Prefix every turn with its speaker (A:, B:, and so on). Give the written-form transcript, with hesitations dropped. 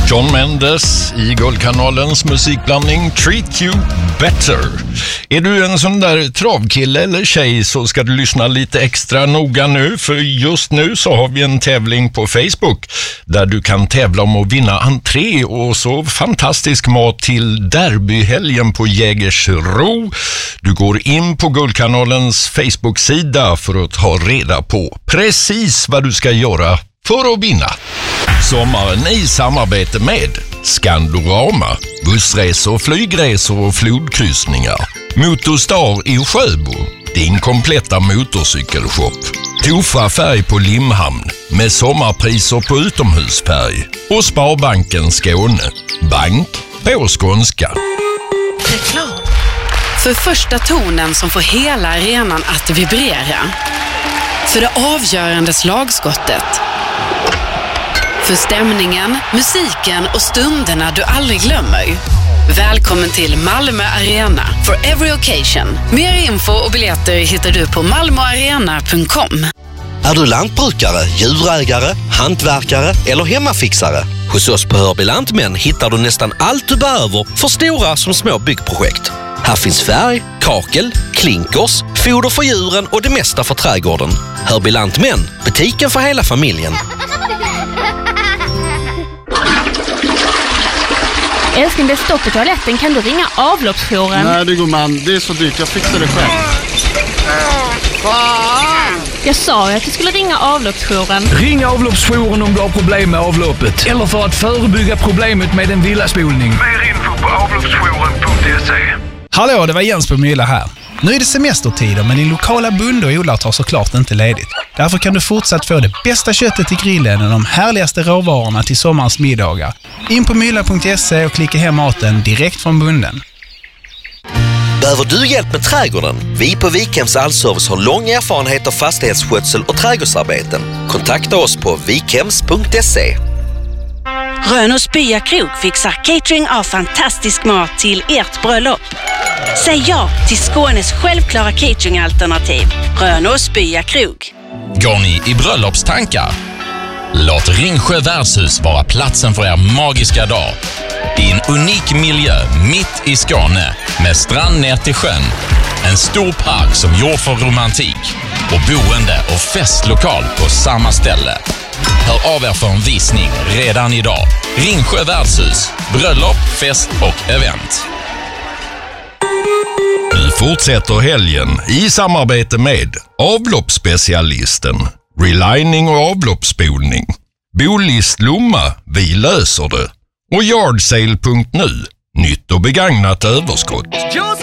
A: John Mendes i Guldkanalens musikblandning Treat You Better. Är du en sån där travkille eller tjej så ska du lyssna lite extra noga nu, för just nu så har vi en tävling på Facebook där du kan tävla om att vinna entré och så fantastisk mat till derbyhelgen på Jägersro. Du går in på Guldkanalens Facebook-sida för att ta reda på precis vad du ska göra för att vinna. Sommaren i samarbete med Skandorama, bussresor, flygresor och flodkryssningar. Motorstar i Sjöbo, din kompletta motorcykelshop. Tofa färg på Limhamn med sommarpriser på utomhusfärg. Och Sparbanken Skåne, bank på skånska.
B: Reklam. För första tonen som får hela arenan att vibrera. För det avgörande slagskottet. För stämningen, musiken och stunderna du aldrig glömmer. Välkommen till Malmö Arena for every occasion. Mer info och biljetter hittar du på malmoarena.com.
C: Är du lantbrukare, djurägare, hantverkare eller hemmafixare? Hos oss på Hörby Lantmän hittar du nästan allt du behöver för stora som små byggprojekt. Här finns färg, kakel, klinkers, foder för djuren och det mesta för trädgården. Hörby Lantmän, butiken för hela familjen.
D: Älskling, det är stopp i toaletten. Kan du ringa avloppsjouren?
E: Nej, det går man. Det är så dyrt. Jag fixar det själv.
D: Jag sa ju att du skulle ringa avloppsjouren.
F: Ring avloppsjouren om du har problem med avloppet. Eller för att förebygga problemet med en villaspolning.
G: Mer info på avloppsjouren.se.
H: Hallå, det var Jens på Mylla här. Nu är det semestertider, men din lokala bonde och odlare tar såklart inte ledigt. Därför kan du fortsatt få det bästa köttet till grillen och de härligaste råvarorna till sommarens middagar. In på mylla.se och klicka hem maten direkt från bonden.
C: Behöver du hjälp med trädgården? Vi på Vikhems Allservice har lång erfarenhet av fastighetsskötsel och trädgårdsarbeten. Kontakta oss på vikhems.se.
I: Rönås Byakrog fixar catering av fantastisk mat till ert bröllop. Säg ja till Skånes självklara cateringalternativ. Rönås Byakrog.
J: Går ni i bröllopstankar? Låt Ringsjö värdshus vara platsen för er magiska dag. I en unik miljö mitt i Skåne med strand ner till sjön. En stor park som gjord för romantik och boende och festlokal på samma ställe. Hör av er för en visning redan idag. Ringsjö värdshus, bröllop, fest och event.
A: Vi fortsätter helgen i samarbete med avloppsspecialisten, relining och avloppsspolning. Bolist Lomma, vi löser det. Och yardsale.nu, nytt och begagnat överskott.